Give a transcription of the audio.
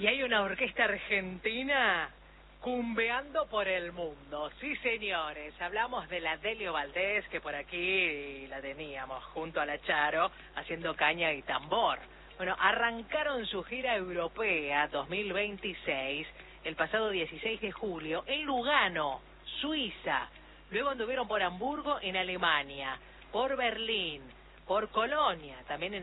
Y hay una orquesta argentina cumbeando por el mundo. Sí, señores, hablamos de la Delio Valdés, que por aquí la teníamos junto a la Charo, haciendo caña y tambor. Bueno, arrancaron su gira europea 2026 el pasado 16 de julio en Lugano, Suiza. Luego anduvieron por Hamburgo en Alemania, por Berlín, por Colonia, también en